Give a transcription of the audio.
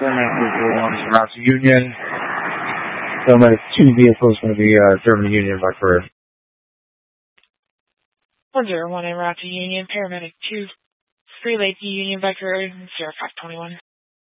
Paramedic 1 route to Union. Paramedic 2 vehicle is going to be German Union by career. 101 en route to Union, Paramedic 2, Free Lake Union by career, 0521.